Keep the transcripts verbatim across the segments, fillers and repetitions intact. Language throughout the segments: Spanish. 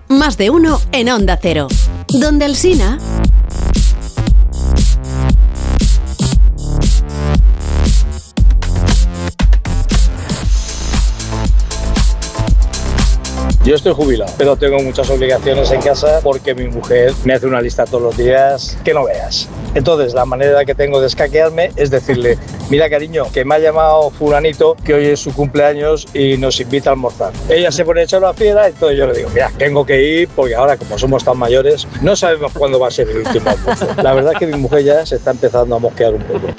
Más de uno en Onda Cero. Donde Alsina. Yo estoy jubilado, pero tengo muchas obligaciones en casa porque mi mujer me hace una lista todos los días que no veas. Entonces, la manera que tengo de escaquearme es decirle: mira, cariño, que me ha llamado fulanito, que hoy es su cumpleaños y nos invita a almorzar. Ella se pone a echar una fiera, entonces yo le digo: mira, tengo que ir porque ahora, como somos tan mayores, no sabemos cuándo va a ser el último almuerzo. La verdad es que mi mujer ya se está empezando a mosquear un poco.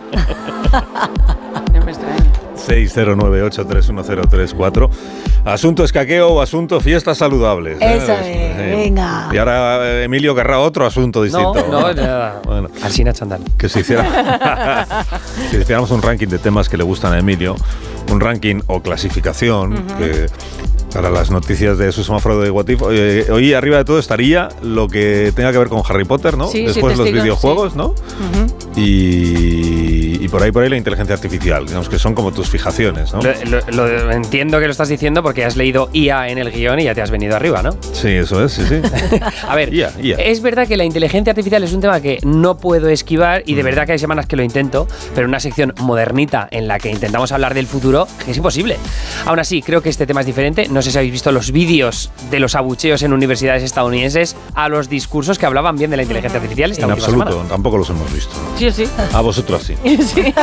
No me extraña. seis cero nueve ocho tres uno cero tres cuatro. Asunto escaqueo o asunto fiestas saludables. Eso ¿eh? es, eh, venga. Y ahora Emilio querrá otro asunto distinto. No, no, nada. Bueno, Alsina Chandal. que si hiciera, si hiciéramos un ranking de temas que le gustan a Emilio, un ranking o clasificación, uh-huh. que para las noticias de su semáforo de What If, eh, hoy arriba de todo estaría lo que tenga que ver con Harry Potter, ¿no? Sí, después sí, los testigo, videojuegos, sí. ¿no? Uh-huh. Y, y por ahí por ahí la inteligencia artificial, digamos que son como tus fijaciones, ¿no? Lo, lo, lo entiendo que lo estás diciendo porque has leído I A en el guión y ya te has venido arriba, ¿no? Sí, eso es, sí, sí. A ver, I A, I A. es verdad que la inteligencia artificial es un tema que no puedo esquivar y de verdad que hay semanas que lo intento, pero una sección modernita en la que intentamos hablar del futuro es imposible. Aún así, creo que este tema es diferente. No sé si habéis visto los vídeos de los abucheos en universidades estadounidenses a los discursos que hablaban bien de la inteligencia artificial esta En última absoluto, semana. tampoco los hemos visto. Sí, sí. A vosotros sí. Sí.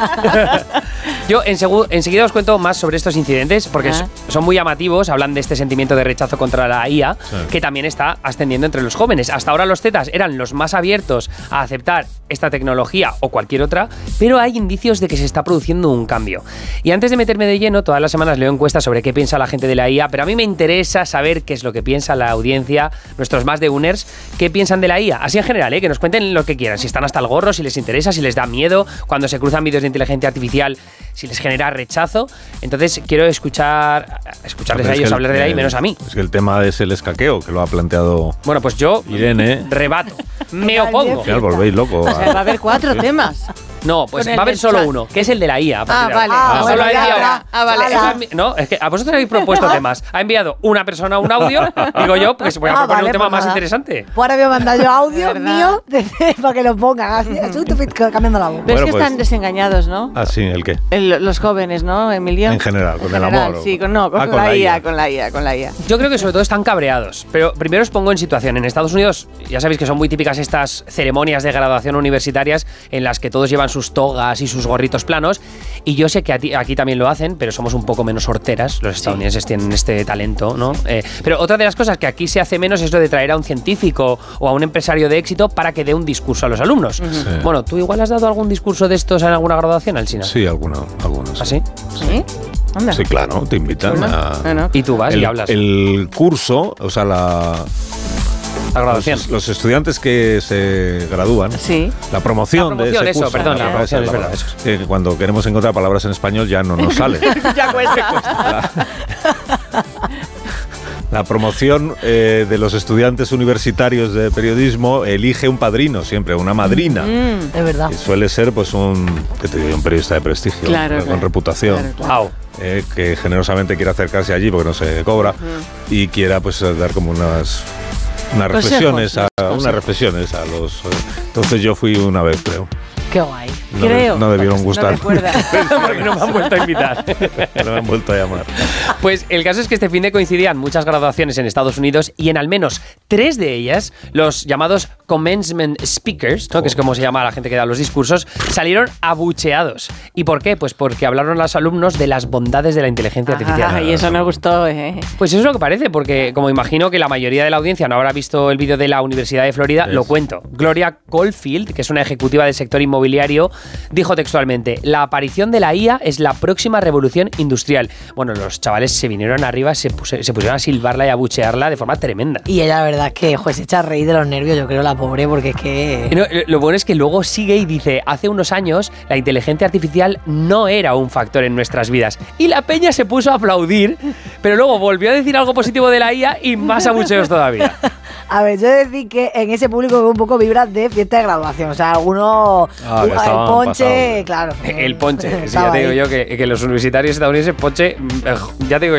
Yo ensegu- enseguida os cuento más sobre estos incidentes porque Ah. son muy llamativos, hablan de este sentimiento de rechazo contra la I A, Sí. que también está ascendiendo entre los jóvenes. Hasta ahora los tetas eran los más abiertos a aceptar esta tecnología o cualquier otra, pero hay indicios de que se está produciendo un cambio. Y antes de meterme de lleno, todas las semanas leo encuestas sobre qué piensa la gente de la I A, pero a mí me interesa saber qué es lo que piensa la audiencia, nuestros más de uners, qué piensan de la I A. Así en general, ¿eh? Que nos cuenten lo que quieran, si están hasta el gorro, si les interesa, si les da miedo, cuando se cruzan vídeos de inteligencia artificial, si les genera rechazo. Entonces quiero escuchar escucharles Pero a es ellos que el- hablar de la I A, el- menos a mí. Es que el tema es el escaqueo, que lo ha planteado Bueno, pues yo Irene. rebato, me Venga, opongo. Jeff. Al final volvéis loco. O sea, va a haber cuatro temas. No, pues Con el va a haber del solo chat. uno, que es el de la I A. a partir Ah, de vale. ahora. Ah, Solo bueno, ha ya, enviado- ya. Ah, vale. Eso ha envi- no, es que a vosotros habéis propuesto temas. Ha enviado una persona un audio, digo yo, pues voy a Ah, proponer vale, un tema pues más nada. interesante. Pues ahora voy a mandar yo audio De verdad. mío de- para que lo pongan. Así, asunto, cambiando la voz. Pero Bueno, es que pues- están desengañados, ¿no? Ah, sí, ¿el qué? El- los jóvenes, ¿no, Emilio? En general, con En el general, amor. o- Sí, con, no, con, Ah, la, I A, con la I A, con la I A. Yo creo que sobre todo están cabreados. Pero primero os pongo en situación. En Estados Unidos, ya sabéis que son muy típicas estas ceremonias de graduación universitarias en las que todos llevan sus togas y sus gorritos planos. Y yo sé que a ti- aquí también lo hacen, pero somos un poco menos horteras. Los estadounidenses tienen este talento, ¿no? Eh, pero otra de las cosas que aquí se hace menos es lo de traer a un científico o a un empresario de éxito para que dé un discurso a los alumnos. Sí. Bueno, ¿tú igual has dado algún discurso de estos en alguna graduación, Alsina? Sí, algunos. algunos ¿Ah, sí? ¿Sí? Anda. Sí, claro, te invitan Bueno, a... bueno. Y tú vas el, y hablas. el curso, o sea, la, La graduación. los, los estudiantes que se gradúan, Sí. la promoción, La promoción, de ese eso, curso, perdón, la esa promoción, la es verdad, palabra. eso. Que cuando queremos encontrar palabras en español ya no nos sale. Ya cuesta. La promoción eh, de los estudiantes universitarios de periodismo elige un padrino siempre, una madrina. Mm. De verdad. Y suele ser pues un, ¿qué te digo? Un periodista de prestigio, Claro, con claro. reputación. Claro, claro. Wow. eh, que generosamente quiera acercarse allí porque no se cobra y quiera pues dar como unas unas Consejos, reflexiones a, unos unas consejos. reflexiones a los eh, entonces yo fui una vez, creo. Qué guay. No, Creo. no debieron No gustar. recuerda. Porque no me han vuelto a invitar. No me han vuelto a llamar. Pues el caso es que este fin de coincidían muchas graduaciones en Estados Unidos y en al menos tres de ellas, los llamados commencement speakers, ¿no? Que es como se llama a la gente que da los discursos, salieron abucheados. ¿Y por qué? Pues porque hablaron los alumnos de las bondades de la inteligencia artificial. Ah, y eso me gustó, ¿eh? Pues eso es lo que parece, porque como imagino que la mayoría de la audiencia no habrá visto el vídeo de la Universidad de Florida, Es. lo cuento. Gloria Caulfield, que es una ejecutiva del sector inmobiliario, dijo textualmente: la aparición de la I A es la próxima revolución industrial. Bueno, los chavales se vinieron arriba, se, puse- se pusieron a silbarla y a buchearla de forma tremenda. Y ella, la verdad, es que joder, se echa a reír de los nervios, yo creo, la pobre, porque es Y que... no, lo- lo bueno es que luego sigue y dice: hace unos años la inteligencia artificial no era un factor en nuestras vidas. Y la peña se puso a aplaudir, pero luego volvió a decir algo positivo de la I A y más abucheos todavía. A ver, yo he de decir que en ese público que un poco vvibra de fiesta de graduación. O sea, algunos... Ah, que el estaban ponche, pasados. claro. El ponche, sí, Estaba ya te digo ahí. yo que, que los universitarios estadounidenses, ponche, mm, ya te digo